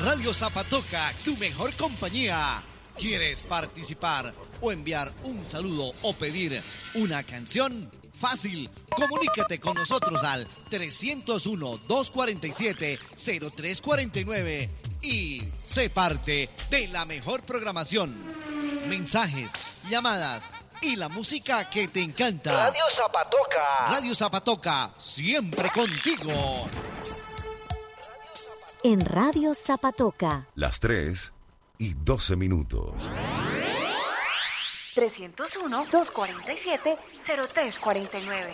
Radio Zapatoca, tu mejor compañía. ¿Quieres participar o enviar un saludo o pedir una canción? Fácil, comunícate con nosotros al 301-247-0349 y sé parte de la mejor programación. Mensajes, llamadas y la música que te encanta. Radio Zapatoca. Radio Zapatoca, siempre contigo. En Radio Zapatoca. Las 3:12. 301-247-0349.